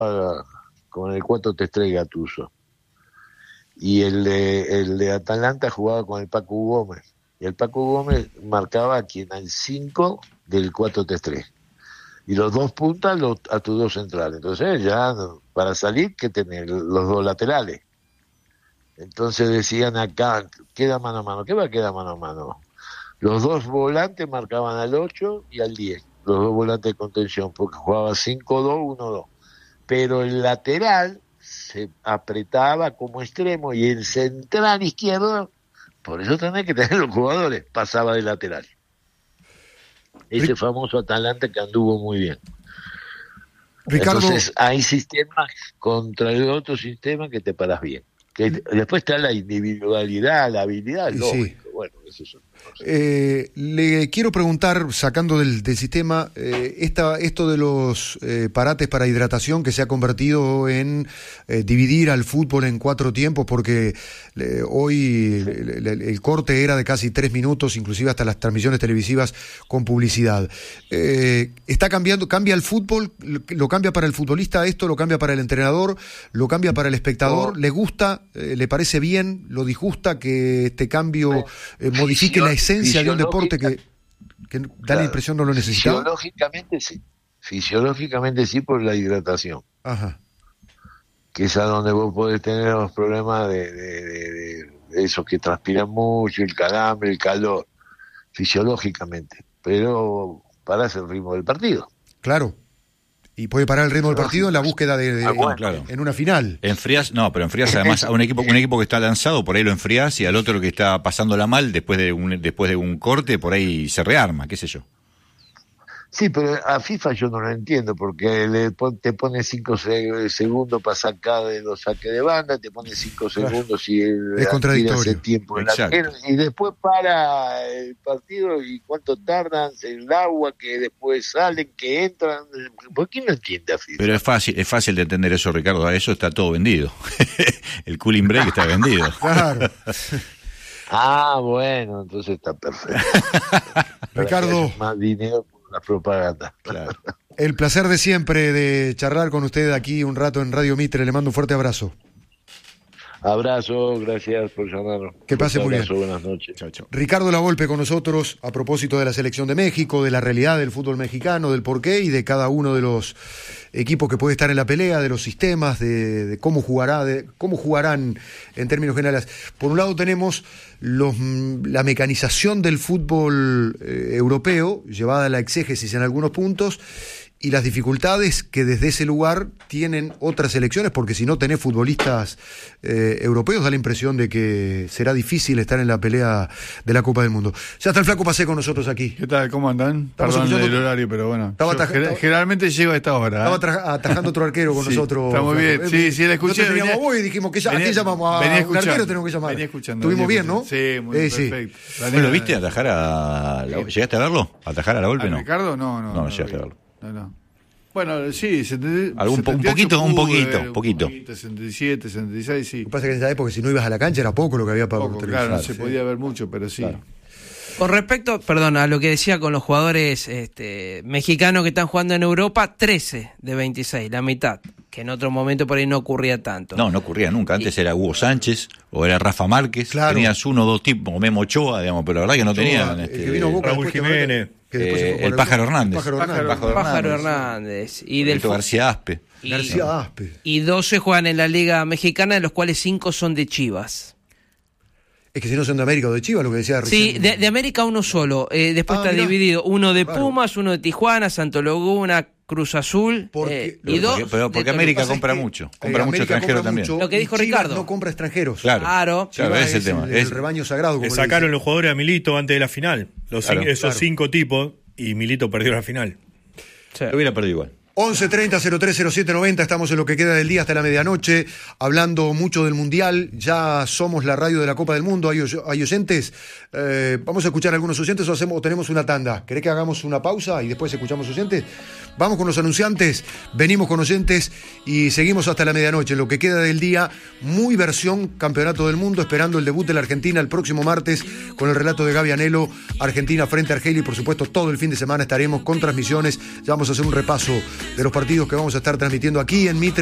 con el 4-3-3 Gattuso. Y el de Atalanta jugaba con el Paco Gómez. Y el Paco Gómez marcaba a quien al 5 del 4-3-3. Y los dos puntas a tus dos centrales. Entonces ya para salir que tener los dos laterales. Entonces decían acá, queda mano a mano. ¿Qué va a quedar mano a mano? Los dos volantes marcaban al 8 y al 10. Los dos volantes de contención, porque jugaba 5-2, 1-2. Pero el lateral se apretaba como extremo y el central izquierdo, por eso tenés que tener los jugadores, pasaba de lateral. Ese famoso Atalanta que anduvo muy bien. Ricardo, entonces hay sistemas contra el otro sistema que te paras bien. Que después está la individualidad, la habilidad, lógico. Sí. Bueno, eso es le quiero preguntar, sacando del sistema, esto de los parates para hidratación que se ha convertido en dividir al fútbol en 4 tiempos, porque hoy el corte era de casi 3 minutos, inclusive hasta las transmisiones televisivas con publicidad. ¿Está cambiando? ¿Cambia el fútbol? ¿Lo cambia para el futbolista esto? ¿Lo cambia para el entrenador? ¿Lo cambia para el espectador? ¿Le gusta? ¿Le parece bien? ¿Lo disgusta que este cambio modifique la esencia de un deporte que da la impresión no lo necesitaba? Fisiológicamente sí por la hidratación. Ajá. Que es a donde vos podés tener los problemas de esos que transpiran mucho, el calambre, el calor, fisiológicamente, pero parás el ritmo del partido. Claro. Y puede parar el ritmo del partido en la búsqueda claro. En una final. Enfrías además a un equipo que está lanzado, por ahí lo enfrías, y al otro que está pasándola mal, después de un corte, por ahí se rearma, qué sé yo. Sí, pero a FIFA yo no lo entiendo, porque te pone 5 segundos para sacar de los saques de banda, te pone 5 segundos si es contradictorio. Tiempo y después para el partido y cuánto tardan, el agua que después salen, que entran. ¿Por qué no entiende a FIFA? Pero es fácil de entender eso, Ricardo. A eso está todo vendido. El cooling break está vendido. Claro. Bueno, entonces está perfecto. Ricardo, más dinero la propaganda. Claro. El placer de siempre de charlar con usted aquí un rato en Radio Mitre. Le mando un fuerte abrazo. Abrazo, gracias por llamarnos. Que pase muy bien. Buenas noches. Chao, chao. Ricardo Lavolpe con nosotros a propósito de la selección de México, de la realidad del fútbol mexicano, del porqué y de cada uno de los equipos que puede estar en la pelea, de los sistemas, de cómo jugarán en términos generales. Por un lado tenemos la mecanización del fútbol europeo, llevada a la exégesis en algunos puntos, y las dificultades que desde ese lugar tienen otras selecciones, porque si no tenés futbolistas europeos, da la impresión de que será difícil estar en la pelea de la Copa del Mundo. Ya está el Flaco Pasé con nosotros aquí. ¿Qué tal? ¿Cómo andan? Perdón el horario, pero bueno. Generalmente llego a esta hora. Estaba atajando otro arquero con nosotros. Está muy bien. Sí, la escuché. Nosotros teníamos vos y dijimos que ¿a quién llamamos? A un arquero tenemos que llamar. Venía escuchando. Estuvimos bien, ¿no? Sí, muy perfecto. ¿Lo viste atajar ¿Llegaste a verlo? ¿Atajar a la golpe? No. ¿Ricardo? No. No llegaste a verlo. No. Bueno, sí, un poquito. 67, 66, sí. Lo que pasa es que en esa época, si no ibas a la cancha, era poco lo que había para claro, no se podía ver mucho, pero sí. Claro. Con respecto, a lo que decía con los jugadores mexicanos que están jugando en Europa, 13 de 26, la mitad, que en otro momento por ahí no ocurría tanto. No ocurría nunca. Antes era Hugo Sánchez o era Rafa Márquez. Claro. Tenías 1 o 2 tipos, Memo Ochoa, digamos, pero la verdad que no tenían. Que vino Boca, Raúl Jiménez. El Pájaro Hernández. Pájaro Hernández. Y del García Aspe. Y 12 juegan en la Liga Mexicana, de los cuales 5 son de Chivas. Es que si no son de América o de Chivas, lo que decía recién. Sí, de América uno solo. Después está dividido. Uno de Pumas, uno de Tijuana, Santo Laguna, Cruz Azul. Y dos. Porque América compra mucho. Compra mucho extranjero también. Lo que dijo Chivas Ricardo. No compra extranjeros. Claro, ese es el tema. El rebaño sagrado. Le sacaron los jugadores a Milito antes de la final. Esos 5 tipos. Y Milito perdió la final. Lo hubiera perdido igual. 11:30-030790, estamos en lo que queda del día hasta la medianoche, hablando mucho del Mundial. Ya somos la radio de la Copa del Mundo. ¿Hay oyentes? ¿Vamos a escuchar a algunos oyentes o tenemos una tanda? ¿Querés que hagamos una pausa y después escuchamos oyentes? Vamos con los anunciantes, venimos con oyentes y seguimos hasta la medianoche. En lo que queda del día, muy versión Campeonato del Mundo, esperando el debut de la Argentina el próximo martes con el relato de Gaby Anelo, Argentina frente a Argelia, y por supuesto todo el fin de semana estaremos con transmisiones. Ya vamos a hacer un repaso de los partidos que vamos a estar transmitiendo aquí en Mitre.